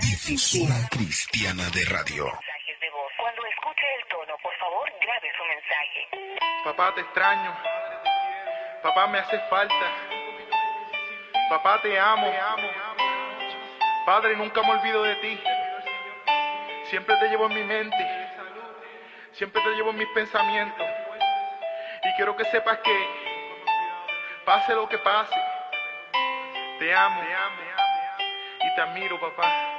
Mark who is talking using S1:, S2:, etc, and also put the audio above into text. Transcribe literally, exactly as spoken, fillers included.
S1: Difusora Cristiana de Radio.
S2: Mensajes de voz. Cuando escuche el tono, por favor, grabe su mensaje.
S3: Papá, te extraño. Papá, me hace falta. Papá, te amo. Padre, nunca me olvido de ti. Siempre te llevo en mi mente. Siempre te llevo en mis pensamientos. Y quiero que sepas que, pase lo que pase, te amo, te amo y te admiro, papá.